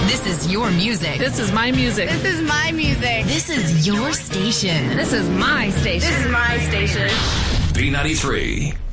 This is your music. This is my music. This is my music. This is your station. This is my station. This is my station. B93.